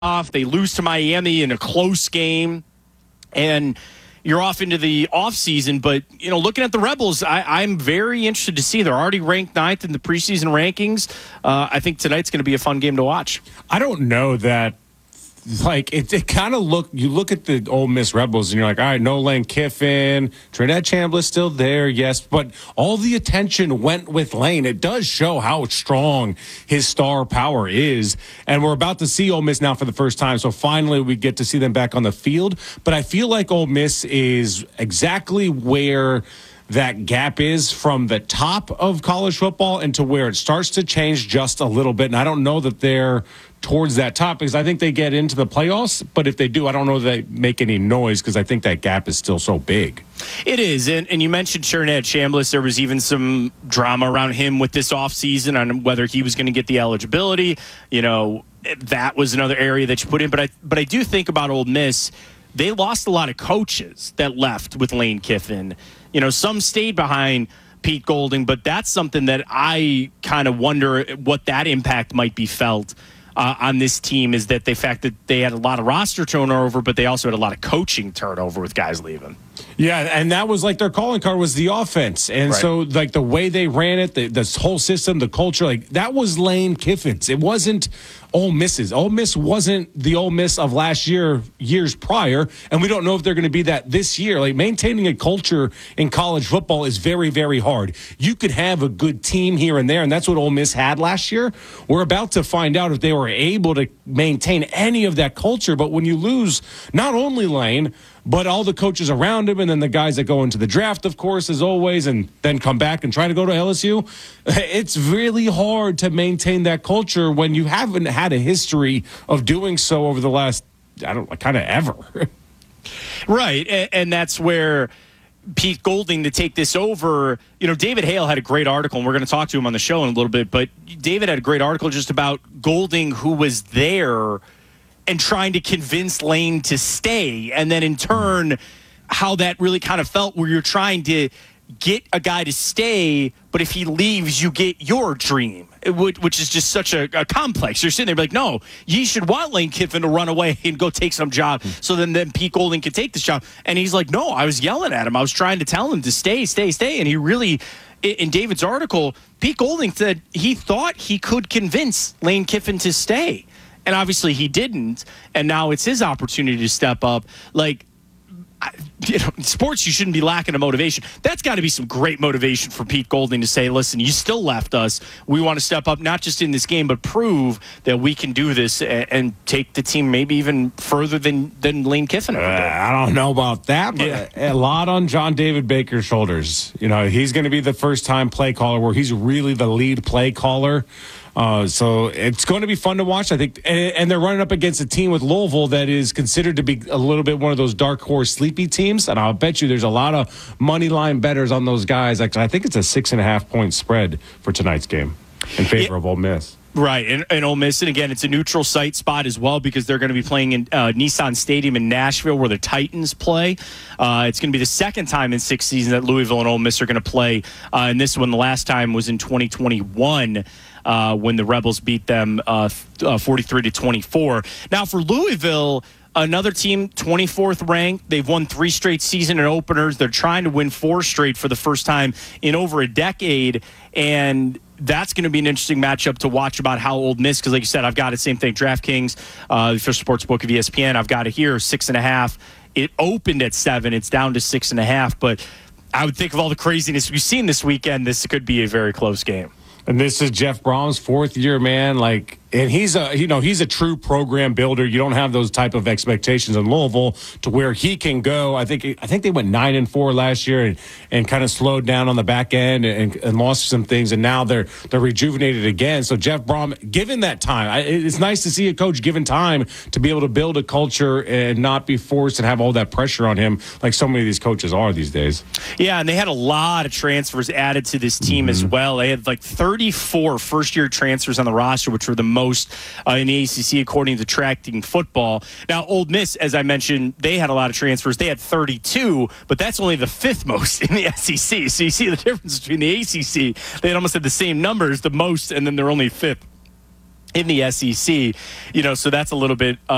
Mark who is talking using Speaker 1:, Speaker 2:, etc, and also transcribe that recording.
Speaker 1: off. They lose to Miami in a close game, and you're off into the offseason. But, looking at the Rebels, I'm very interested to see. They're already ranked 9th in the preseason rankings. I think tonight's going to be a fun game to watch.
Speaker 2: I don't know that. It kind of you look at the Ole Miss Rebels and you're like, all right, no Lane Kiffin, Trinidad Chambliss still there, yes, but all the attention went with Lane. It does show how strong his star power is, and we're about to see Ole Miss now for the first time, so finally we get to see them back on the field. But I feel like Ole Miss is exactly where that gap is from the top of college football and to where it starts to change just a little bit. And I don't know that they're towards that top because I think they get into the playoffs. But if they do, I don't know that they make any noise because I think that gap is still so big.
Speaker 1: It is. And you mentioned Trinidad Chambliss. There was even some drama around him with this offseason on whether he was going to get the eligibility. That was another area that you put in. But I do think about Ole Miss. They lost a lot of coaches that left with Lane Kiffin. Some stayed behind Pete Golding, but that's something that I kind of wonder what that impact might be felt on this team, is that the fact that they had a lot of roster turnover, but they also had a lot of coaching turnover with guys leaving.
Speaker 2: Yeah, and that was their calling card was the offense. And
Speaker 1: right.
Speaker 2: So the way they ran it, this whole system, the culture, that was Lane Kiffin's. It wasn't Ole Miss's. Ole Miss wasn't the Ole Miss of last years prior, and we don't know if they're going to be that this year. Maintaining a culture in college football is very, very hard. You could have a good team here and there, and that's what Ole Miss had last year. We're about to find out if they were able to maintain any of that culture, but when you lose not only Lane, but all the coaches around him and then the guys that go into the draft, of course, as always, and then come back and try to go to LSU, it's really hard to maintain that culture when you haven't had a history of doing so over the last, kind of ever.
Speaker 1: Right, and that's where Pete Golding to take this over. David Hale had a great article, and we're going to talk to him on the show in a little bit, but David had a great article just about Golding, who was there and trying to convince Lane to stay, and then in turn how that really kind of felt, where you're trying to get a guy to stay, but if he leaves, you get your dream, which is just such a complex. You're sitting there like, no, you should want Lane Kiffin to run away and go take some job so then Pete Golding can take this job. And he's like, no, I was yelling at him. I was trying to tell him to stay. And he really, in David's article, Pete Golding said he thought he could convince Lane Kiffin to stay. And obviously he didn't, and now it's his opportunity to step up. In sports, you shouldn't be lacking of motivation. That's got to be some great motivation for Pete Golding to say, listen, you still left us. We want to step up, not just in this game, but prove that we can do this and take the team maybe even further than Lane Kiffin ever did.
Speaker 2: I don't know about that, but a lot on John David Baker's shoulders. He's going to be the first-time play caller where he's really the lead play caller. So it's going to be fun to watch, I think. And they're running up against a team with Louisville that is considered to be a little bit one of those dark horse sleepy teams. And I'll bet you there's a lot of money line bettors on those guys. Actually, I think it's a 6.5-point spread for tonight's game in favor of Ole Miss.
Speaker 1: Right, and Ole Miss, and again, it's a neutral site spot as well because they're going to be playing in Nissan Stadium in Nashville where the Titans play. It's going to be the second time in 6 seasons that Louisville and Ole Miss are going to play. And this one, the last time was in 2021 when the Rebels beat them 43-24. Now, for Louisville, another team, 24th ranked. They've won 3 straight season and openers. They're trying to win 4 straight for the first time in over a decade, and that's going to be an interesting matchup to watch about how Ole Miss, because like you said, I've got it, same thing, DraftKings, the official sportsbook of ESPN, I've got it here, 6.5. It opened at 7. It's down to 6.5, but I would think of all the craziness we've seen this weekend, this could be a very close game.
Speaker 2: And this is Jeff Brom's 4th year, man. And he's a true program builder. You don't have those type of expectations in Louisville to where he can go. I think they went 9-4 last year and kind of slowed down on the back end and lost some things. And now they're rejuvenated again. So Jeff Brom, given that time, it's nice to see a coach given time to be able to build a culture and not be forced and have all that pressure on him like so many of these coaches are these days.
Speaker 1: Yeah, and they had a lot of transfers added to this team as well. They had 34 first-year transfers on the roster, which were the most in the ACC according to Tracking Football. Now, Ole Miss, as I mentioned, they had a lot of transfers. They had 32, but that's only the 5th most in the SEC. So you see the difference between the ACC. They had almost had the same numbers, the most, and then they're only 5th in the SEC. So that's a little bit